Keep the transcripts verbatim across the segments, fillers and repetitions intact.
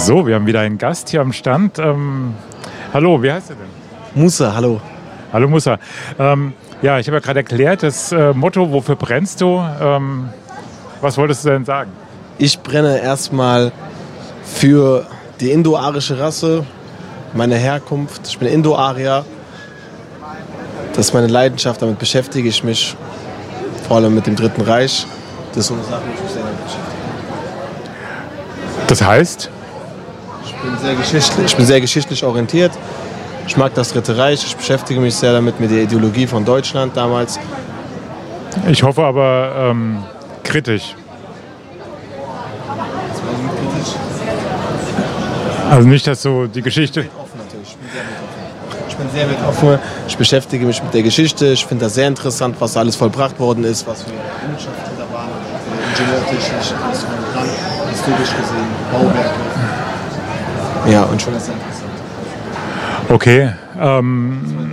So, wir haben wieder einen Gast hier am Stand. Ähm, hallo, wie heißt du denn? Musa, hallo. Hallo Musa. Ähm, ja, ich habe ja gerade erklärt, das äh, Motto, wofür brennst du? Ähm, was wolltest du denn sagen? Ich brenne erstmal für die indo-arische Rasse, meine Herkunft. Ich bin Indo-Arier. Das ist meine Leidenschaft, damit beschäftige ich mich. Vor allem mit dem Dritten Reich. Das ist so eine Sache, die mich sehr beschäftigt. Das heißt? Ich bin sehr geschichtlich, ich bin sehr geschichtlich orientiert. Ich mag das Dritte Reich. Ich beschäftige mich sehr damit, mit der Ideologie von Deutschland damals. Ich hoffe aber ähm, kritisch. Was war so kritisch? Also nicht, dass so die Geschichte... Ich bin offen natürlich. Ich bin sehr weltoffen. Ich beschäftige mich mit der Geschichte. Ich finde das sehr interessant, was alles vollbracht worden ist, was für Errungenschaften da waren, ingenieurtechnisch, alles drum und dran, historisch gesehen, Bauwerke. Ja, und schon ist sehr interessant. Okay. Ähm,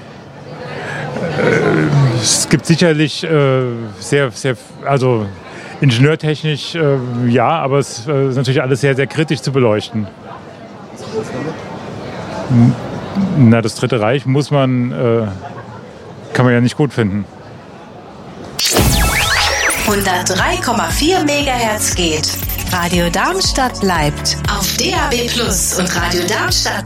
äh, es gibt sicherlich äh, sehr, sehr, also ingenieurtechnisch äh, ja, aber es äh, ist natürlich alles sehr, sehr kritisch zu beleuchten. Was meinst du damit? Na, das Dritte Reich muss man, äh, kann man ja nicht gut finden. hundertdrei Komma vier Megahertz geht. Radio Darmstadt bleibt auf D A B plus und radio darmstadt